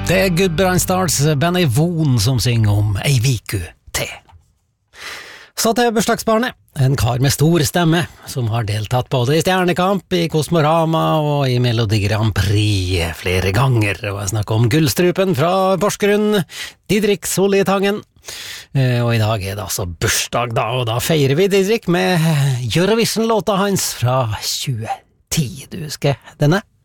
Det Gudbrand Stars Benny Von som synger om ei viku til. Så til bursdagsbarnet, en kar med stor stemme, som har deltatt både i Stjernekamp, i Kosmorama og i Melodi Grand Prix flere ganger, og jeg snakker om Gullstrupen fra Porsgrunn, Didrik Sollitangen. Og i dag det altså bursdag da, og da feirer vi Didrik med Eurovision-låta hans fra 2010, du husker denne?